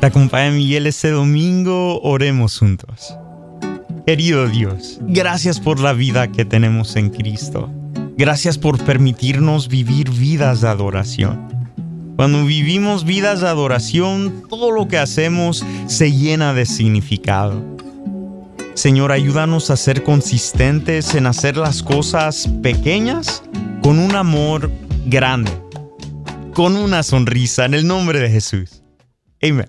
Te acompaña Miguel este domingo, oremos juntos. Querido Dios, gracias por la vida que tenemos en Cristo. Gracias por permitirnos vivir vidas de adoración. Cuando vivimos vidas de adoración, todo lo que hacemos se llena de significado. Señor, ayúdanos a ser consistentes en hacer las cosas pequeñas con un amor grande, con una sonrisa, en el nombre de Jesús. Amén.